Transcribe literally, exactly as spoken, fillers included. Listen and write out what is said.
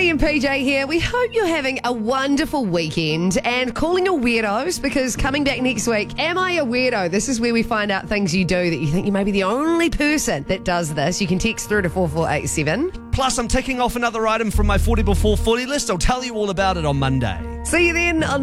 Maddie and P J here. We hope you're having a wonderful weekend and calling your weirdos, because coming back next week, Am I a Weirdo? This is where we find out things you do that you think you may be the only person that does this. You can text through to four four eight seven. Plus, I'm ticking off another item from my forty before forty list. I'll tell you all about it on Monday. See you then on